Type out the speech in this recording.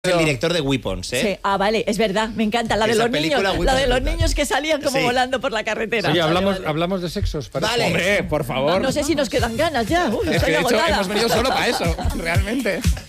El director de Weapons, ¿eh? Sí. Ah, vale, es verdad, me encanta. La de Esa los niños, película, la de los brutal. niños que salían como Sí. volando por la carretera. Oye, Vale, hablamos de sexos. parece. Vale. Hombre, por favor. No sé si nos quedan ganas ya. Uy, Es estoy que de hecho agotada. hemos venido solo para eso, realmente.